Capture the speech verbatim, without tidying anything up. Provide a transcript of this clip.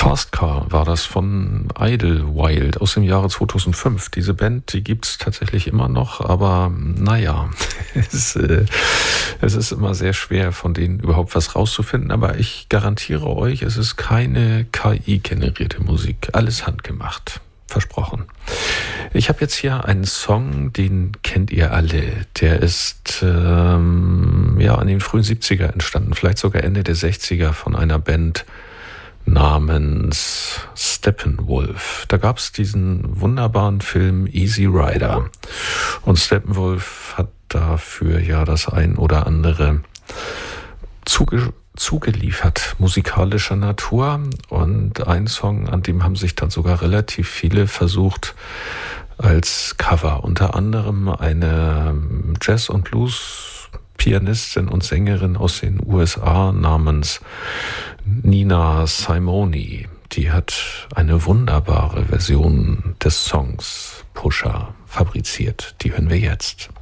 Fast Car war das von Idlewild aus dem Jahre zweitausendfünf. Diese Band, die gibt's tatsächlich immer noch, aber naja, es, äh, es ist immer sehr schwer, von denen überhaupt was rauszufinden. Aber ich garantiere euch, es ist keine K I-generierte Musik. Alles handgemacht. Versprochen. Ich habe jetzt hier einen Song, den kennt ihr alle. Der ist ähm, ja in den frühen siebziger entstanden, vielleicht sogar Ende der sechziger von einer Band namens Steppenwolf. Da gab es diesen wunderbaren Film Easy Rider. Und Steppenwolf hat dafür ja das ein oder andere zuge zugeliefert, musikalischer Natur. Und ein Song, an dem haben sich dann sogar relativ viele versucht als Cover. Unter anderem eine Jazz- und Blues-Pianistin und Sängerin aus den U S A namens Nina Simone. Die hat eine wunderbare Version des Songs Pusher fabriziert. Die hören wir jetzt.